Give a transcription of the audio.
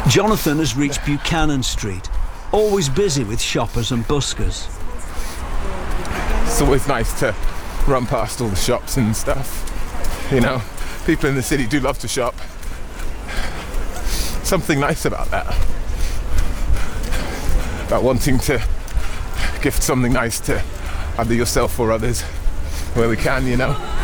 Jonathan has reached Buchanan Street, always busy with shoppers and buskers. It's always nice to run past all the shops and stuff. You know, people in the city do love to shop. Something nice about that. About wanting to gift something nice to either yourself or others where we can, you know.